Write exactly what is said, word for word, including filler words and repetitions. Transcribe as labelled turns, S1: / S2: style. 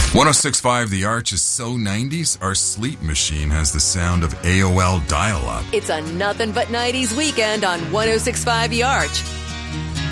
S1: one oh six point five The Arch is so nineties, our sleep machine has the sound of A O L dial-up.
S2: It's a nothing but nineties weekend on one oh six point five The Arch.